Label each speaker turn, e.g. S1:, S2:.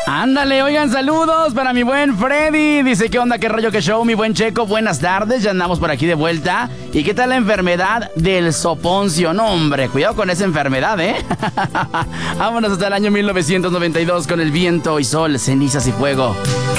S1: Ándale, oigan, saludos para mi buen Freddy. Dice, ¿qué onda, qué rollo, qué show, mi buen Checo? Buenas tardes, ya andamos por aquí de vuelta. ¿Y qué tal la enfermedad del soponcio? No, hombre, cuidado con esa enfermedad, ¿eh? Vámonos hasta el año 1992 con El viento y sol, cenizas y fuego.